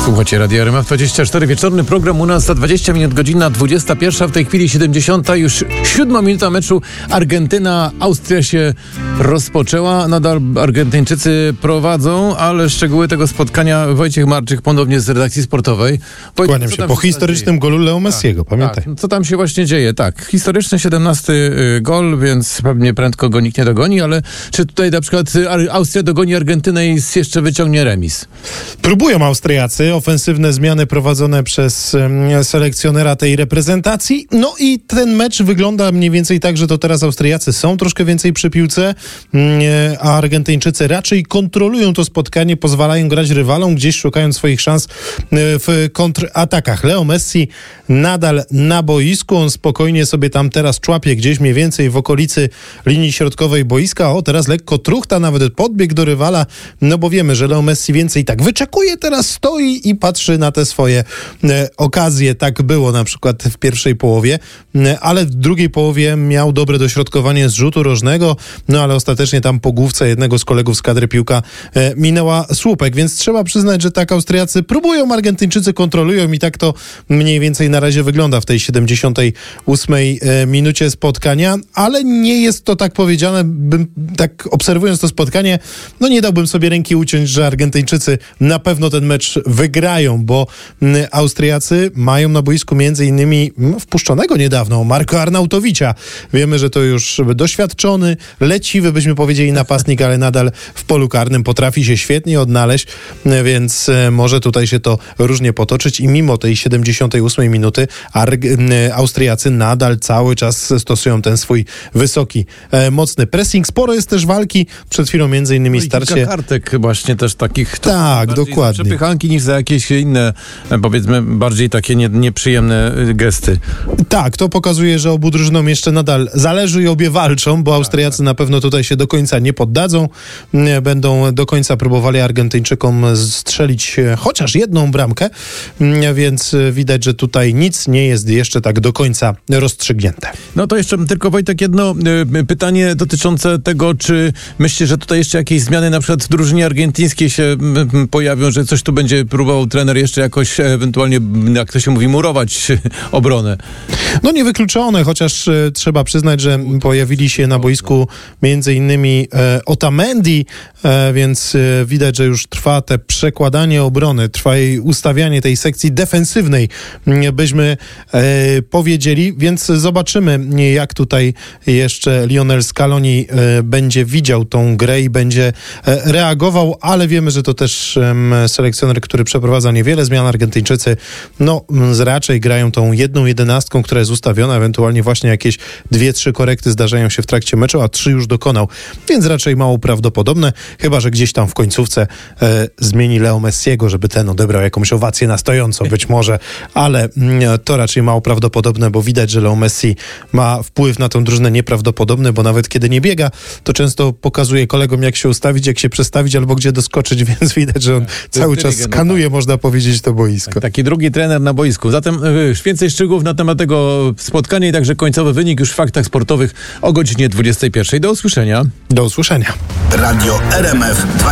Słuchajcie, Radio RMF 24, wieczorny program u nas za 20 minut, godzina 21, w tej chwili 70, już 7 minuta meczu Argentyna-Austria się rozpoczęła. Nadal Argentyńczycy prowadzą, ale szczegóły tego spotkania Wojciech Marczyk ponownie z redakcji sportowej. Kłaniam się po historycznym golu Leo Messiego, pamiętaj. Tak, co tam się właśnie dzieje? Tak, historyczny 17 gol, więc pewnie prędko go nikt nie dogoni, ale czy tutaj na przykład Austria dogoni Argentynę i jeszcze wyciągnie remis? Próbują Austriacy, ofensywne zmiany prowadzone przez selekcjonera tej reprezentacji. No i ten mecz wygląda mniej więcej tak, że to teraz Austriacy są troszkę więcej przy piłce, a Argentyńczycy raczej kontrolują to spotkanie, pozwalają grać rywalom, gdzieś szukając swoich szans w kontratakach. Leo Messi nadal na boisku, on spokojnie sobie tam teraz człapie gdzieś mniej więcej w okolicy linii środkowej boiska. O, teraz lekko truchta, nawet podbieg do rywala, no bo wiemy, że Leo Messi więcej tak wyczekuje, teraz stoi i patrzy na te swoje okazje. Tak było na przykład w pierwszej połowie, ale w drugiej połowie miał dobre dośrodkowanie z rzutu rożnego, no ale ostatecznie tam po główce jednego z kolegów z kadry piłka minęła słupek, więc trzeba przyznać, że tak Austriacy próbują, Argentyńczycy kontrolują i tak to mniej więcej na razie wygląda w tej 78 minucie spotkania, ale nie jest to tak powiedziane, tak obserwując to spotkanie, no nie dałbym sobie ręki uciąć, że Argentyńczycy na pewno ten mecz wygrają, bo Austriacy mają na boisku między innymi wpuszczonego niedawno Marka Arnautowicza. Wiemy, że to już doświadczony, leciwy, byśmy powiedzieli, napastnik, ale nadal w polu karnym potrafi się świetnie odnaleźć, więc może tutaj się to różnie potoczyć i mimo tej 78 minuty Austriacy nadal cały czas stosują ten swój wysoki, mocny pressing. Sporo jest też walki, przed chwilą między innymi starcie. Kilka kartek właśnie też takich. Tak, dokładnie. Za przepychanki niż za jakieś inne, powiedzmy, bardziej takie nieprzyjemne gesty. Tak, to pokazuje, że obu drużynom jeszcze nadal zależy i obie walczą, bo Austriacy na pewno tutaj się do końca nie poddadzą. Będą do końca próbowali Argentyńczykom strzelić chociaż jedną bramkę, więc widać, że tutaj nic nie jest jeszcze tak do końca rozstrzygnięte. No to jeszcze tylko, Wojtek, jedno pytanie dotyczące tego, czy myślisz, że tutaj jeszcze jakieś zmiany na przykład w drużynie argentyńskiej się pojawią, że coś tu będzie próbował trener jeszcze jakoś ewentualnie, jak to się mówi, murować obronę? No niewykluczone, chociaż trzeba przyznać, że pojawili się na boisku między innymi Otamendi, więc widać, że już trwa te przekładanie obrony, trwa jej ustawianie tej sekcji defensywnej, byśmy powiedzieli, więc zobaczymy, jak tutaj jeszcze Lionel Scaloni będzie widział tą grę i będzie reagował, ale wiemy, że to też selekcjoner, który przeprowadza niewiele zmian. Argentyńczycy raczej grają tą jedną jedenastką, która jest ustawiona, ewentualnie właśnie jakieś 2-3 korekty zdarzają się w trakcie meczu, a 3 już dokonał, więc raczej mało prawdopodobne, chyba że gdzieś tam w końcówce zmieni Leo Messiego, żeby ten odebrał jakąś owację na stojąco, być może, ale to raczej mało prawdopodobne, bo widać, że Leo Messi ma wpływ na tą drużynę nieprawdopodobny, bo nawet kiedy nie biega, to często pokazuje kolegom, jak się ustawić, jak się przestawić albo gdzie doskoczyć, więc widać, że on cały czas skanuje, można powiedzieć, to boisko. Taki drugi trener na boisku. Zatem więcej szczegółów na temat tego spotkania i także końcowy wynik już w Faktach Sportowych o godzinie 21. Do usłyszenia. Do usłyszenia. Radio RMF